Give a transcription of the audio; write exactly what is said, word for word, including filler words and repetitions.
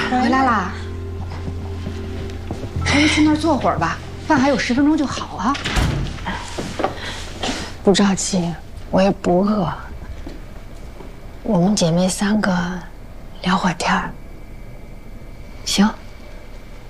回来啦。咱们去那儿坐会儿吧，饭还有十分钟就好啊。 不着急，我也不饿。我们姐妹三个聊会儿天儿。 行。